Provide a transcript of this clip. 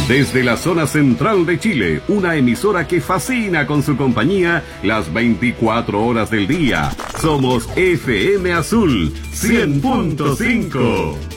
Desde la zona central de Chile, una emisora que fascina con su compañía las 24 horas del día. Somos FM Azul 100.5.